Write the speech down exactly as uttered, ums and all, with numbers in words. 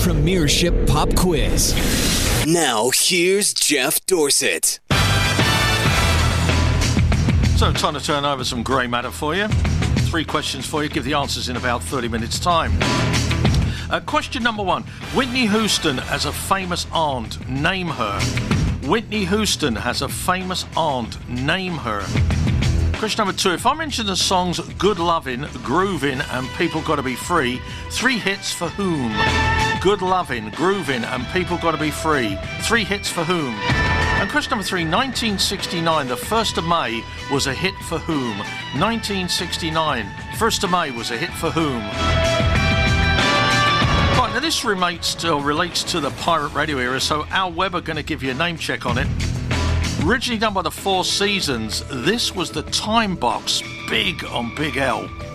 Premiership Pop Quiz. Now, here's Jeff Dorsett. So, time to turn over some grey matter for you. Three questions for you. Give the answers in about thirty minutes' time. Uh, question number one. Whitney Houston has a famous aunt. Name her. Whitney Houston has a famous aunt. Name her. Question number two. If I mention the songs Good Lovin', Groovin' and People Gotta Be Free, three hits for whom? Good Lovin', Groovin' and People Gotta Be Free. Three hits for whom? And question number three. nineteen sixty-nine, the first of May was a hit for whom? nineteen sixty-nine, first of May was a hit for whom? Right, now this relates to, relates to the pirate radio era, so Al Weber going to give you a name check on it. Originally done by the Four Seasons, this was the Time Box, big on Big L.